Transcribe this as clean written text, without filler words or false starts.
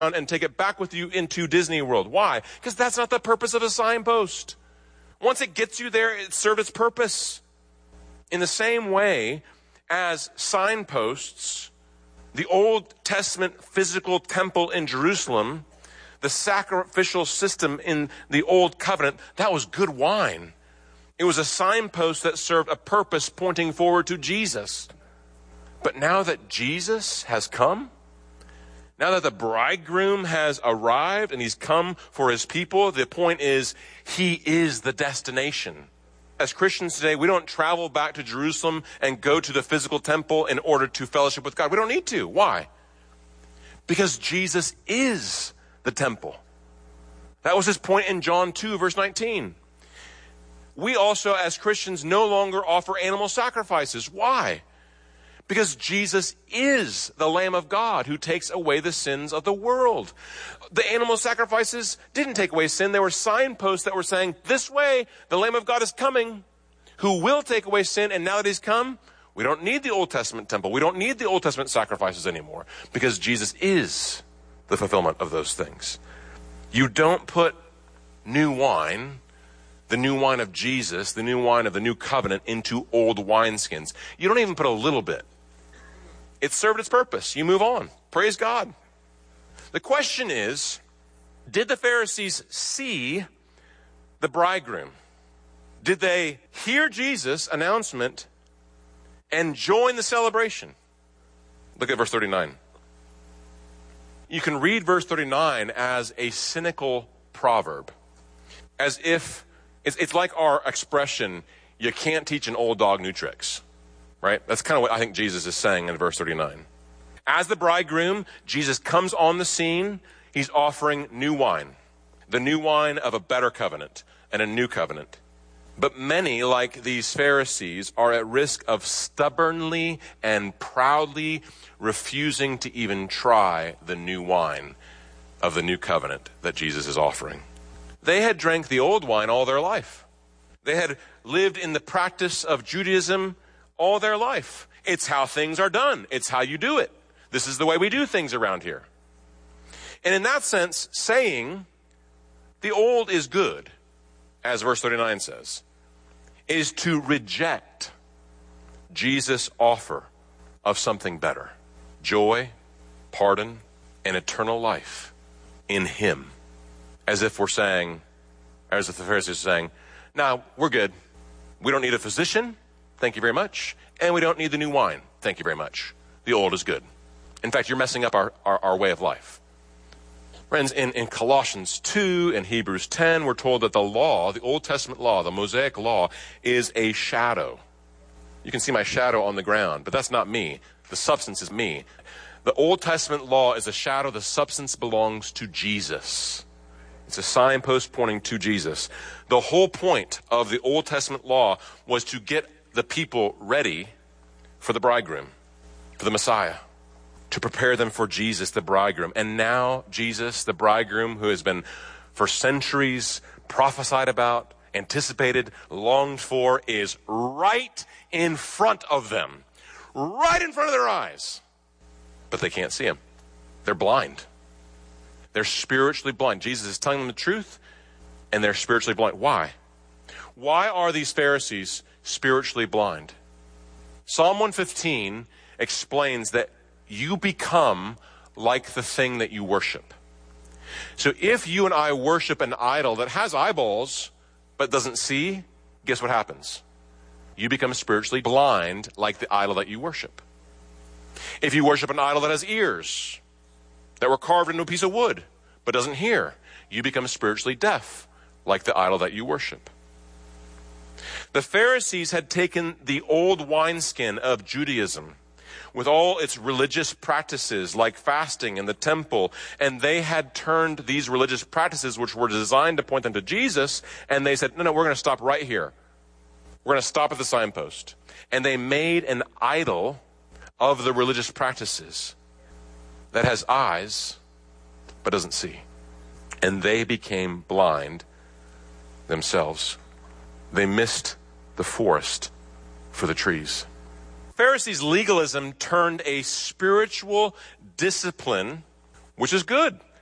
and take it back with you into Disney World. Why? Because that's not the purpose of a signpost. Once it gets you there, it served its purpose. In the same way as signposts, the Old Testament physical temple in Jerusalem, the sacrificial system in the Old Covenant, that was good wine. It was a signpost that served a purpose pointing forward to Jesus. But now that Jesus has come, now that the bridegroom has arrived and he's come for his people, the point is he is the destination. As Christians today, we don't travel back to Jerusalem and go to the physical temple in order to fellowship with God. We don't need to. Why? Because Jesus is the temple. That was his point in John 2, verse 19. We also, as Christians, no longer offer animal sacrifices. Why? Because Jesus is the Lamb of God who takes away the sins of the world. The animal sacrifices didn't take away sin. They were signposts that were saying, this way, the Lamb of God is coming, who will take away sin. And now that he's come, we don't need the Old Testament temple. We don't need the Old Testament sacrifices anymore, because Jesus is the fulfillment of those things. You don't put new wine, the new wine of Jesus, the new wine of the new covenant, into old wineskins. You don't even put a little bit. It served its purpose. You move on. Praise God. The question is, did the Pharisees see the bridegroom? Did they hear Jesus' announcement and join the celebration? Look at verse 39. You can read verse 39 as a cynical proverb, as if it's like our expression, you can't teach an old dog new tricks. Right? That's kind of what I think Jesus is saying in verse 39. As the bridegroom, Jesus comes on the scene. He's offering new wine, the new wine of a better covenant and a new covenant. But many, like these Pharisees, are at risk of stubbornly and proudly refusing to even try the new wine of the new covenant that Jesus is offering. They had drank the old wine all their life. They had lived in the practice of Judaism all their life. It's how things are done. It's how you do it. This is the way we do things around here. And in that sense, saying the old is good, as verse 39 says, is to reject Jesus' offer of something better. Joy, pardon, and eternal life in him. As if we're saying, as if the Pharisees are saying, no, we're good. We don't need a physician. Thank you very much. And we don't need the new wine. Thank you very much. The old is good. In fact, you're messing up our way of life. Friends, in Colossians 2 and Hebrews 10, we're told that the law, the Old Testament law, the Mosaic law, is a shadow. You can see my shadow on the ground, but that's not me. The substance is me. The Old Testament law is a shadow. The substance belongs to Jesus. It's a signpost pointing to Jesus. The whole point of the Old Testament law was to get the people ready for the bridegroom, for the Messiah, to prepare them for Jesus, the bridegroom. And now Jesus, the bridegroom, who has been for centuries prophesied about, anticipated, longed for, is right in front of them, right in front of their eyes. But they can't see him. They're blind. They're spiritually blind. Jesus is telling them the truth, and they're spiritually blind. Why? Why are these Pharisees spiritually blind? Psalm 115 explains that you become like the thing that you worship. So if you and I worship an idol that has eyeballs but doesn't see, guess what happens? You become spiritually blind like the idol that you worship. If you worship an idol that has ears that were carved into a piece of wood but doesn't hear, you become spiritually deaf like the idol that you worship. The Pharisees had taken the old wineskin of Judaism with all its religious practices like fasting and the temple, and they had turned these religious practices, which were designed to point them to Jesus, and they said, no, we're going to stop right here. We're going to stop at the signpost. And they made an idol of the religious practices that has eyes but doesn't see. And they became blind themselves. They missed the forest for the trees. Pharisees' legalism turned a spiritual discipline which is good.